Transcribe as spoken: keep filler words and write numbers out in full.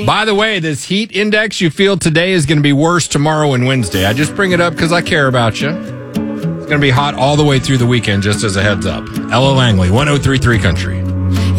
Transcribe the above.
By the way, this heat index you feel today is going to be worse tomorrow and Wednesday. I just bring it up because I care about you. It's going to be hot all the way through the weekend, just as a heads up. Ella Langley, one oh three point three Country.